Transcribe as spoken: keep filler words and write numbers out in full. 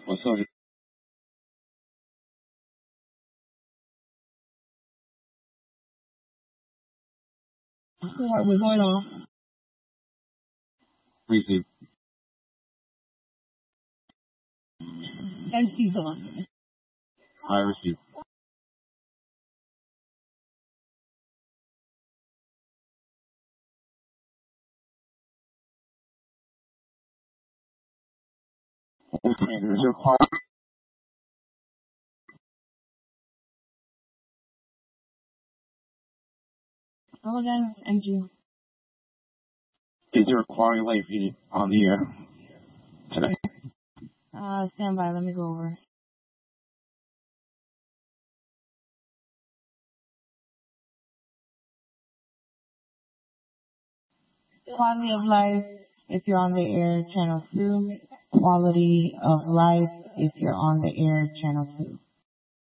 What's up? What was going on? Receive. M C's on. I receive. Okay, there's your call. Hello again, M G. Is there a quality light feed on the air today? Uh, stand by. Let me go over. Quality of life if you're on the air, channel two. Quality of life if you're on the air, channel two.